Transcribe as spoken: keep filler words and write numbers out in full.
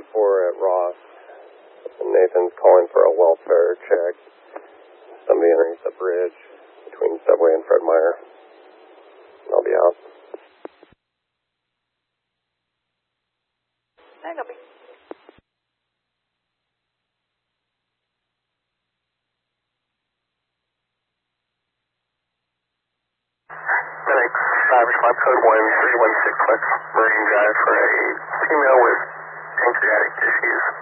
four at Ross. And Nathan's calling for a welfare check. Somebody underneath the bridge between Subway and Fred Meyer. I'll be out. There you go. Medic, uh, response code one three one six West Marine Drive for a female with pancreatic issues.